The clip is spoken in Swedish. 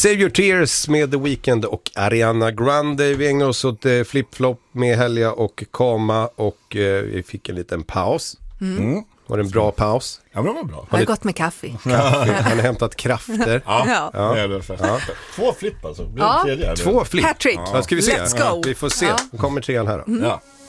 Save Your Tears med The Weeknd och Ariana Grande. Vi ägnar oss åt flip-flop med Helga och Kama och vi fick en liten paus. Var det en bra paus? Ja, men det var bra. Jag har gått med kaffe. Han har hämtat krafter. Ja. 2 flipp alltså. Ja. 2 flipp. Hattrick. Ja, ska vi se? Let's go. Vi får se. Nu kommer 3 här då. Ja.